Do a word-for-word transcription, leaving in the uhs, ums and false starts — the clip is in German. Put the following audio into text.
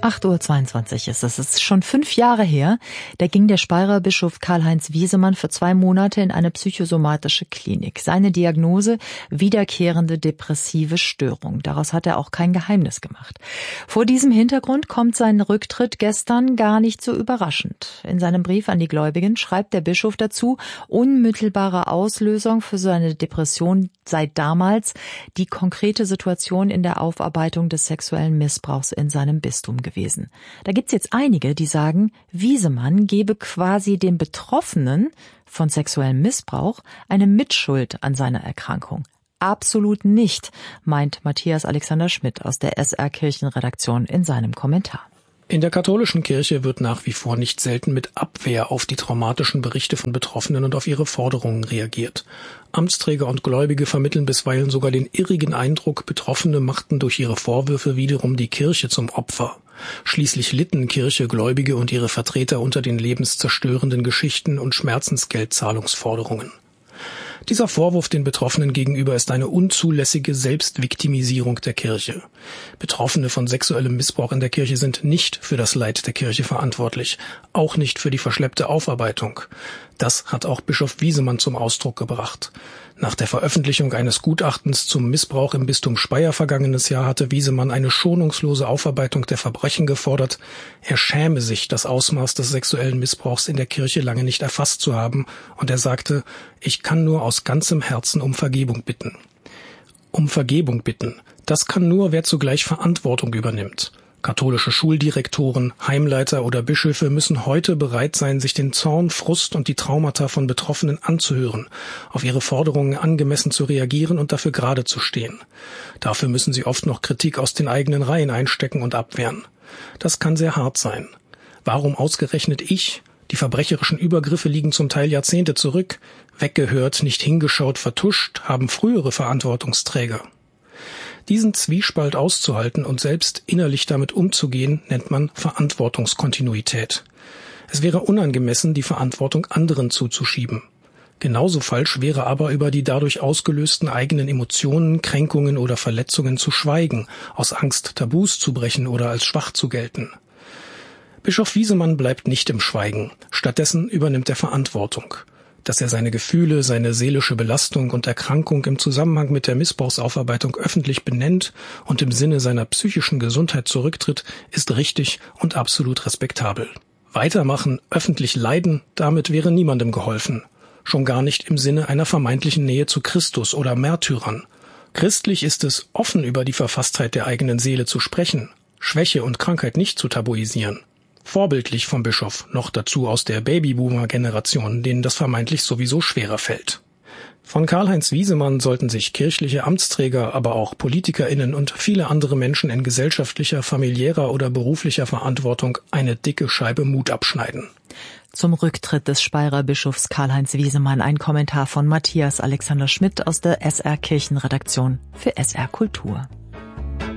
acht Uhr zweiundzwanzig ist es. Es ist schon fünf Jahre her. Da ging der Speyerer Bischof Karl-Heinz Wiesemann für zwei Monate in eine psychosomatische Klinik. Seine Diagnose: wiederkehrende depressive Störung. Daraus hat er auch kein Geheimnis gemacht. Vor diesem Hintergrund kommt sein Rücktritt gestern gar nicht so überraschend. In seinem Brief an die Gläubigen schreibt der Bischof dazu, unmittelbare Auslösung für seine Depression sei damals die konkrete Situation in der Aufarbeitung des sexuellen Missbrauchs in seinem Bistum gewesen. gewesen. Da gibt's jetzt einige, die sagen, Wiesemann gebe quasi den Betroffenen von sexuellem Missbrauch eine Mitschuld an seiner Erkrankung. Absolut nicht, meint Matthias Alexander Schmidt aus der S R-Kirchenredaktion in seinem Kommentar. In der katholischen Kirche wird nach wie vor nicht selten mit Abwehr auf die traumatischen Berichte von Betroffenen und auf ihre Forderungen reagiert. Amtsträger und Gläubige vermitteln bisweilen sogar den irrigen Eindruck, Betroffene machten durch ihre Vorwürfe wiederum die Kirche zum Opfer. Schließlich litten Kirche, Gläubige und ihre Vertreter unter den lebenszerstörenden Geschichten und Schmerzensgeldzahlungsforderungen. Dieser Vorwurf den Betroffenen gegenüber ist eine unzulässige Selbstviktimisierung der Kirche. Betroffene von sexuellem Missbrauch in der Kirche sind nicht für das Leid der Kirche verantwortlich, auch nicht für die verschleppte Aufarbeitung. Das hat auch Bischof Wiesemann zum Ausdruck gebracht. Nach der Veröffentlichung eines Gutachtens zum Missbrauch im Bistum Speyer vergangenes Jahr hatte Wiesemann eine schonungslose Aufarbeitung der Verbrechen gefordert. Er schäme sich, das Ausmaß des sexuellen Missbrauchs in der Kirche lange nicht erfasst zu haben, und er sagte, ich kann nur aus ganzem Herzen um Vergebung bitten. Um Vergebung bitten, das kann nur, wer zugleich Verantwortung übernimmt. Katholische Schuldirektoren, Heimleiter oder Bischöfe müssen heute bereit sein, sich den Zorn, Frust und die Traumata von Betroffenen anzuhören, auf ihre Forderungen angemessen zu reagieren und dafür gerade zu stehen. Dafür müssen sie oft noch Kritik aus den eigenen Reihen einstecken und abwehren. Das kann sehr hart sein. Warum ausgerechnet ich? Die verbrecherischen Übergriffe liegen zum Teil Jahrzehnte zurück. Weggehört, nicht hingeschaut, vertuscht, haben frühere Verantwortungsträger. Diesen Zwiespalt auszuhalten und selbst innerlich damit umzugehen, nennt man Verantwortungskontinuität. Es wäre unangemessen, die Verantwortung anderen zuzuschieben. Genauso falsch wäre aber, über die dadurch ausgelösten eigenen Emotionen, Kränkungen oder Verletzungen zu schweigen, aus Angst Tabus zu brechen oder als schwach zu gelten. Bischof Wiesemann bleibt nicht im Schweigen. Stattdessen übernimmt er Verantwortung. Dass er seine Gefühle, seine seelische Belastung und Erkrankung im Zusammenhang mit der Missbrauchsaufarbeitung öffentlich benennt und im Sinne seiner psychischen Gesundheit zurücktritt, ist richtig und absolut respektabel. Weitermachen, öffentlich leiden, damit wäre niemandem geholfen. Schon gar nicht im Sinne einer vermeintlichen Nähe zu Christus oder Märtyrern. Christlich ist es, offen über die Verfasstheit der eigenen Seele zu sprechen, Schwäche und Krankheit nicht zu tabuisieren. Vorbildlich vom Bischof, noch dazu aus der Babyboomer-Generation, denen das vermeintlich sowieso schwerer fällt. Von Karl-Heinz Wiesemann sollten sich kirchliche Amtsträger, aber auch PolitikerInnen und viele andere Menschen in gesellschaftlicher, familiärer oder beruflicher Verantwortung eine dicke Scheibe Mut abschneiden. Zum Rücktritt des Speyerer Bischofs Karl-Heinz Wiesemann ein Kommentar von Matthias Alexander Schmidt aus der S R-Kirchenredaktion für S R Kultur.